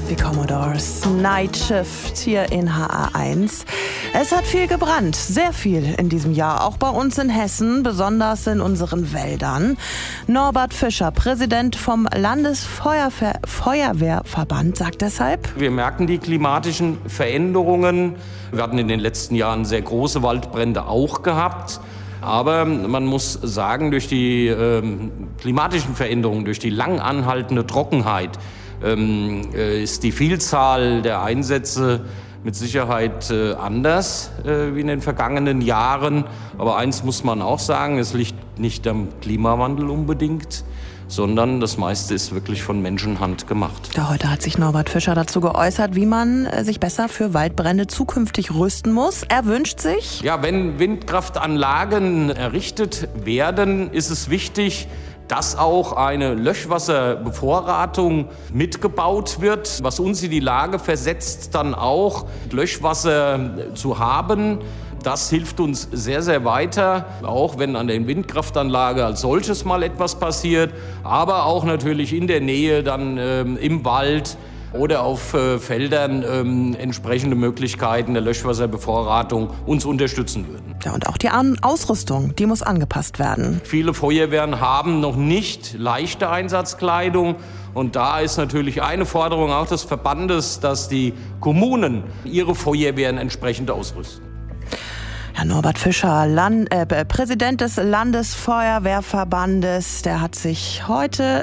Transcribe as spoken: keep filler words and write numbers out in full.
Die Commodores Night Shift hier in H A eins. Es hat viel gebrannt, sehr viel in diesem Jahr, auch bei uns in Hessen, besonders in unseren Wäldern. Norbert Fischer, Präsident vom Landesfeuerwehrverband, sagt deshalb: Wir merken die klimatischen Veränderungen. Wir hatten in den letzten Jahren sehr große Waldbrände auch gehabt. Aber man muss sagen, durch die ähm, klimatischen Veränderungen, durch die lang anhaltende Trockenheit, ähm, äh, ist die Vielzahl der Einsätze mit Sicherheit äh, anders äh, wie in den vergangenen Jahren. Aber eins muss man auch sagen, es liegt nicht am Klimawandel unbedingt, sondern das meiste ist wirklich von Menschenhand gemacht. Ja, heute hat sich Norbert Fischer dazu geäußert, wie man sich besser für Waldbrände zukünftig rüsten muss. Er wünscht sich: Ja, wenn Windkraftanlagen errichtet werden, ist es wichtig, dass auch eine Löschwasserbevorratung mitgebaut wird, was uns in die Lage versetzt, dann auch Löschwasser zu haben. Das hilft uns sehr, sehr weiter, auch wenn an der Windkraftanlage als solches mal etwas passiert, aber auch natürlich in der Nähe dann ähm, im Wald oder auf äh, Feldern ähm, entsprechende Möglichkeiten der Löschwasserbevorratung uns unterstützen würden. Ja, und auch die An- Ausrüstung, die muss angepasst werden. Viele Feuerwehren haben noch nicht leichte Einsatzkleidung. Und da ist natürlich eine Forderung auch des Verbandes, dass die Kommunen ihre Feuerwehren entsprechend ausrüsten. Herr Norbert Fischer, Land, äh, Präsident des Landesfeuerwehrverbandes, der hat sich heute